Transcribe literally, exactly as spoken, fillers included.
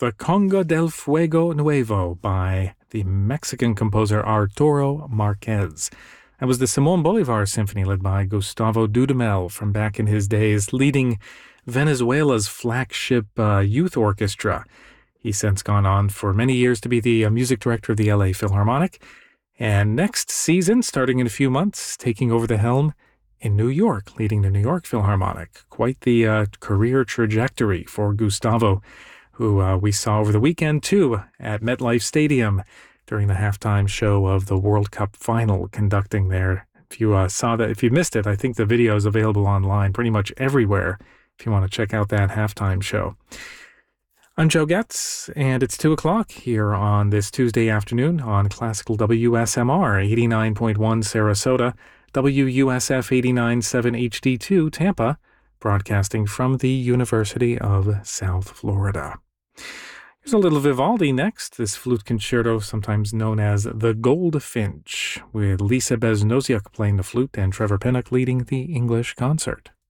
the Conga del Fuego Nuevo by the Mexican composer Arturo Marquez. That was the Simón Bolívar Symphony led by Gustavo Dudamel from back in his days, leading Venezuela's flagship uh, youth orchestra. He's since gone on for many years to be the uh, music director of the L A Philharmonic. And next season, starting in a few months, taking over the helm in New York, leading the New York Philharmonic. Quite the uh, career trajectory for Gustavo, who uh, we saw over the weekend, too, at MetLife Stadium during the halftime show of the World Cup final conducting there. If you uh, saw that, if you missed it, I think the video is available online pretty much everywhere if you want to check out that halftime show. I'm Joe Getz, and it's two o'clock here on this Tuesday afternoon on Classical W S M R eighty-nine point one Sarasota, W U S F eighty-nine point seven H D two Tampa, broadcasting from the University of South Florida. Here's a little Vivaldi next, this flute concerto sometimes known as the Goldfinch, with Lisa Beznoziuk playing the flute and Trevor Pinnock leading the English concert.